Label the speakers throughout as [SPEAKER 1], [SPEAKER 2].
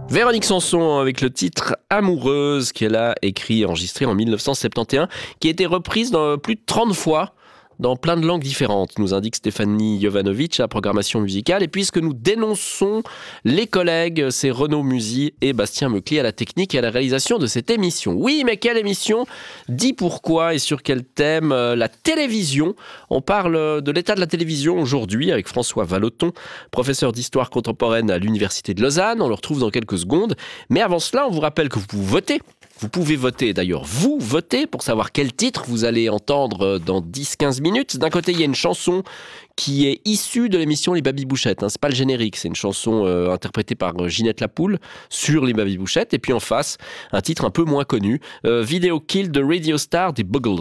[SPEAKER 1] Véronique Sanson avec le titre « Amoureuse » qu'elle a écrit et enregistré en 1971, qui a été reprise dans plus de 30 fois dans plein de langues différentes, nous indique Stéphanie Jovanovic à la programmation musicale. Et puisque nous dénonçons les collègues, c'est Renaud Musy et Bastien Meucli à la technique et à la réalisation de cette émission. Oui, mais quelle émission ? Dis pourquoi et sur quel thème ? La télévision. On parle de l'état de la télévision aujourd'hui avec François Vallotton, professeur d'histoire contemporaine à l'Université de Lausanne. On le retrouve dans quelques secondes. Mais avant cela, on vous rappelle que vous pouvez voter. Vous pouvez voter, d'ailleurs, vous votez pour savoir quel titre vous allez entendre dans 10-15 minutes. D'un côté, il y a une chanson qui est issue de l'émission Les Babybouchettes. C'est pas le générique, c'est une chanson interprétée par Ginette Lapoule sur Les Babybouchettes. Et puis en face, un titre un peu moins connu, Video Kill de Radio Star des Buggles.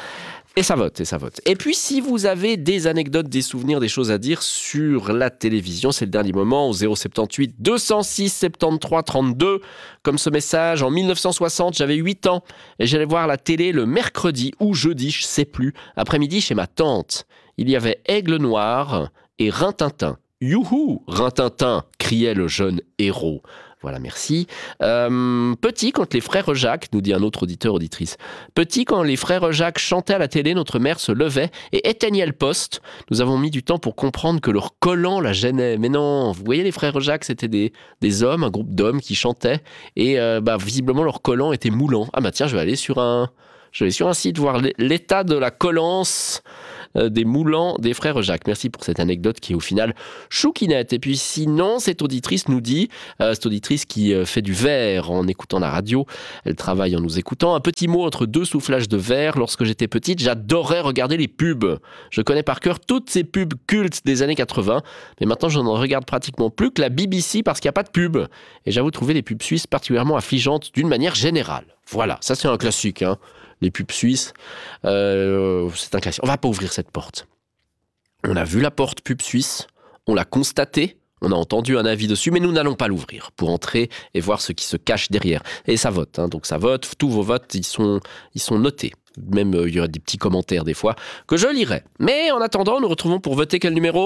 [SPEAKER 1] Et ça vote, et ça vote. Et puis, si vous avez des anecdotes, des souvenirs, des choses à dire sur la télévision, c'est le dernier moment, au 078 206 73 32. Comme ce message, en 1960, j'avais 8 ans et j'allais voir la télé le mercredi ou jeudi, je sais plus, après-midi chez ma tante. Il y avait Aigle Noir et Rintintin. Youhou, Rintintin, criait le jeune héros. Voilà, merci. Petit, quand les frères Jacques, nous dit un autre auditeur-auditrice, petit, quand les frères Jacques chantaient à la télé, notre mère se levait et éteignait le poste. Nous avons mis du temps pour comprendre que leur collant la gênait. Mais non, vous voyez, les frères Jacques, c'était des hommes, un groupe d'hommes qui chantaient. Et visiblement, leur collant était moulant. Ah bah tiens, je vais aller sur un site voir l'état de la collance des moulants des frères Jacques. Merci pour cette anecdote qui est au final chouquinette. Et puis sinon, cette auditrice nous dit, cette auditrice qui fait du verre en écoutant la radio, elle travaille en nous écoutant, un petit mot entre deux soufflages de verre. Lorsque j'étais petite, j'adorais regarder les pubs. Je connais par cœur toutes ces pubs cultes des années 80, mais maintenant je n'en regarde pratiquement plus que la BBC parce qu'il n'y a pas de pub. Et j'avoue trouver les pubs suisses particulièrement affligeantes d'une manière générale. Voilà, ça c'est un classique, hein. Les pubs suisses, c'est un classique. On va pas ouvrir cette porte. On a vu la porte pub suisse, on l'a constaté, on a entendu un avis dessus, mais nous n'allons pas l'ouvrir pour entrer et voir ce qui se cache derrière. Et ça vote, hein, donc ça vote, tous vos votes, ils sont notés. Même il y aura des petits commentaires des fois que je lirai. Mais en attendant, nous retrouvons pour voter quel numéro ?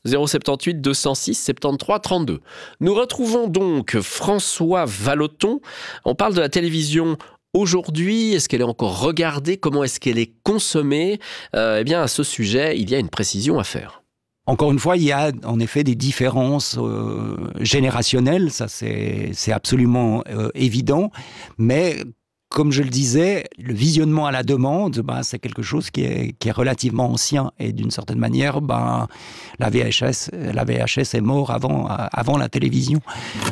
[SPEAKER 1] 078 206 73 32. Nous retrouvons donc François Vallotton. On parle de la télévision aujourd'hui. Est-ce qu'elle est encore regardée ? Comment est-ce qu'elle est consommée ? Eh bien, à ce sujet, il y a une précision à faire.
[SPEAKER 2] Encore une fois, il y a en effet des différences générationnelles, ça c'est absolument évident, mais comme je le disais, le visionnement à la demande, c'est quelque chose qui est relativement ancien et d'une certaine manière, la VHS est mort avant la télévision.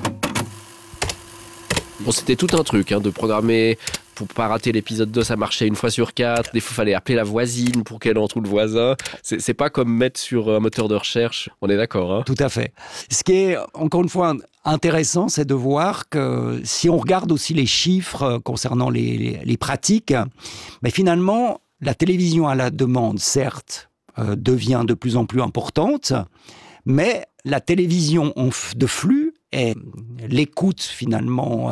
[SPEAKER 1] Bon, c'était tout un truc de programmer pour pas rater l'épisode 2, ça marchait une fois sur 4. Des fois, il fallait appeler la voisine pour qu'elle entre ou le voisin. C'est pas comme mettre sur un moteur de recherche. On est d'accord, hein ?
[SPEAKER 2] Tout à fait. Ce qui est, encore une fois, intéressant, c'est de voir que si on regarde aussi les chiffres concernant les pratiques, mais finalement, la télévision à la demande, certes, devient de plus en plus importante, mais la télévision de flux et l'écoute finalement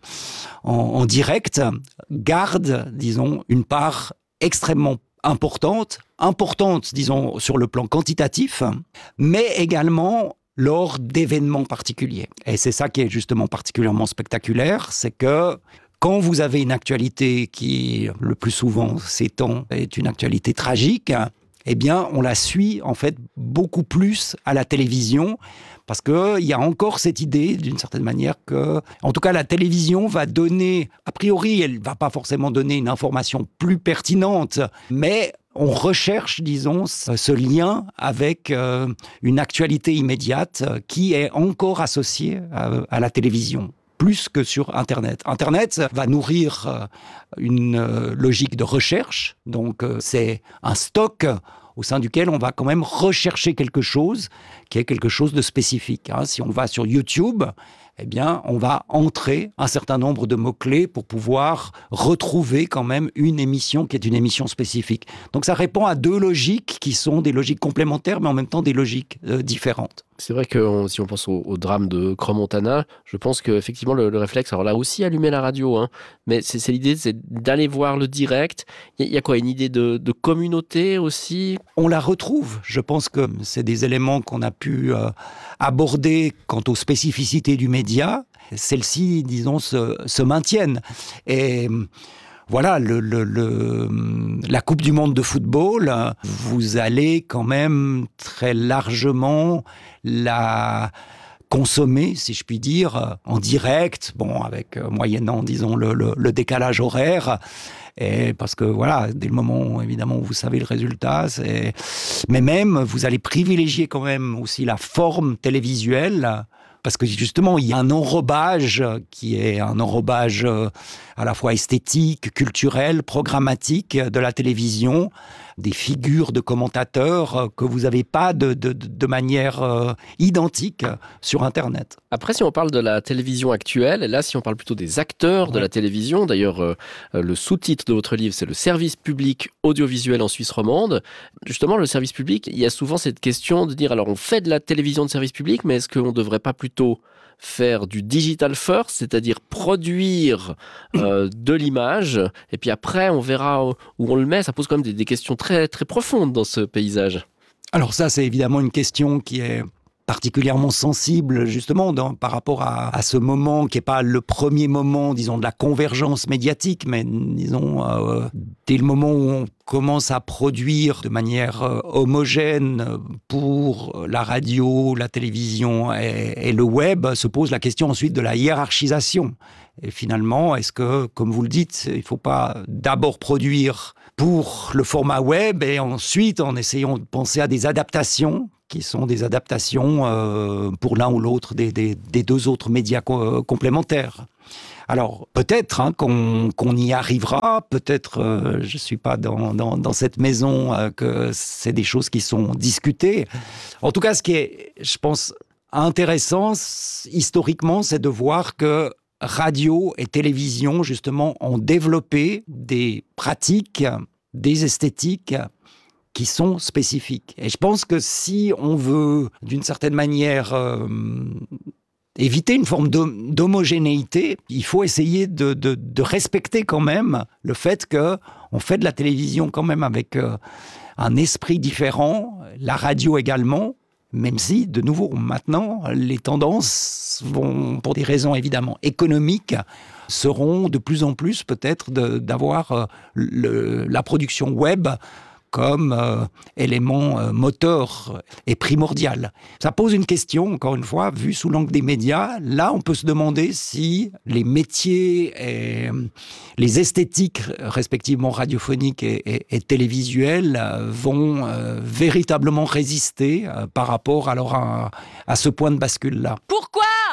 [SPEAKER 2] en direct garde, disons, une part extrêmement importante, disons, sur le plan quantitatif, mais également lors d'événements particuliers. Et c'est ça qui est justement particulièrement spectaculaire, c'est que quand vous avez une actualité qui, le plus souvent, ces temps, est une actualité tragique, eh bien, on la suit en fait beaucoup plus à la télévision parce qu'il y a encore cette idée, d'une certaine manière, que, en tout cas, la télévision va donner, a priori, elle ne va pas forcément donner une information plus pertinente, mais on recherche, disons, ce lien avec une actualité immédiate qui est encore associée à la télévision, plus que sur Internet. Internet va nourrir une logique de recherche, donc c'est un stock au sein duquel on va quand même rechercher quelque chose qui est quelque chose de spécifique. Si on va sur YouTube, eh bien, on va entrer un certain nombre de mots-clés pour pouvoir retrouver quand même une émission qui est une émission spécifique. Donc ça répond à deux logiques qui sont des logiques complémentaires, mais en même temps des logiques différentes.
[SPEAKER 1] C'est vrai que si on pense au drame de Crans-Montana, je pense qu'effectivement le réflexe, alors là aussi allumer la radio, mais c'est l'idée, c'est d'aller voir le direct. Il y a quoi, une idée de communauté aussi ?
[SPEAKER 2] On la retrouve. Je pense que c'est des éléments qu'on a pu aborder quant aux spécificités du média. celles-ci, disons, se maintiennent. Et voilà, la Coupe du Monde de football, vous allez quand même très largement la consommer, si je puis dire, en direct, avec moyennant, disons, le décalage horaire. Et parce que voilà, dès le moment évidemment où vous savez le résultat, mais même vous allez privilégier quand même aussi la forme télévisuelle, parce que justement il y a un enrobage qui est un enrobage à la fois esthétique, culturel, programmatique de la télévision, des figures de commentateurs que vous n'avez pas de manière identique sur Internet.
[SPEAKER 1] Après, si on parle de la télévision actuelle, et là, si on parle plutôt des acteurs de la télévision, d'ailleurs, le sous-titre de votre livre, c'est le service public audiovisuel en Suisse romande. Justement, le service public, il y a souvent cette question de dire, alors on fait de la télévision de service public, mais est-ce qu'on ne devrait pas plutôt faire du digital first, c'est-à-dire produire de l'image, et puis après on verra où on le met. Ça pose quand même des questions très, très profondes dans ce paysage.
[SPEAKER 2] Alors ça, c'est évidemment une question qui est particulièrement sensible justement par rapport à ce moment qui n'est pas le premier moment, disons, de la convergence médiatique, mais disons, dès le moment où on commence à produire de manière homogène pour la radio, la télévision et le web, se pose la question ensuite de la hiérarchisation. Et finalement, est-ce que, comme vous le dites, il ne faut pas d'abord produire pour le format web et ensuite, en essayant de penser à des adaptations qui sont des adaptations pour l'un ou l'autre des deux autres médias complémentaires. Alors, peut-être qu'on y arrivera, peut-être, je ne suis pas dans cette maison, que c'est des choses qui sont discutées. En tout cas, ce qui est, je pense, intéressant, historiquement, c'est de voir que radio et télévision, justement, ont développé des pratiques, des esthétiques qui sont spécifiques. Et je pense que si on veut, d'une certaine manière, éviter une forme d'homogénéité, il faut essayer de respecter quand même le fait qu'on fait de la télévision quand même avec un esprit différent, la radio également, même si, de nouveau, maintenant, les tendances vont, pour des raisons évidemment économiques, seront de plus en plus peut-être d'avoir la production web comme élément moteur et primordial. Ça pose une question, encore une fois, vue sous l'angle des médias. Là, on peut se demander si les métiers et les esthétiques, respectivement radiophoniques et télévisuelles, vont véritablement résister par rapport alors à ce point de bascule-là.
[SPEAKER 3] Pourquoi ?